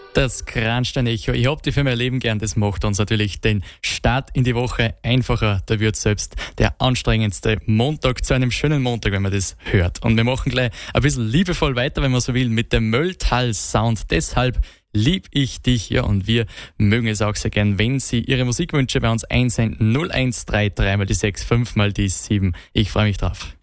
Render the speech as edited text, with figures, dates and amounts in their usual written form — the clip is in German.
Das Kranstein-Echo. Ich hab die für mein Leben gern. Das macht uns natürlich den Start in die Woche einfacher. Da wird selbst der anstrengendste Montag zu einem schönen Montag, wenn man das hört. Und wir machen gleich ein bisschen liebevoll weiter, wenn man so will, mit dem Mölltal-Sound. Deshalb lieb ich dich, ja, und wir mögen es auch sehr gern, wenn Sie Ihre Musikwünsche bei uns einsenden. 0133 mal die 6, 5 mal die 7. Ich freue mich drauf.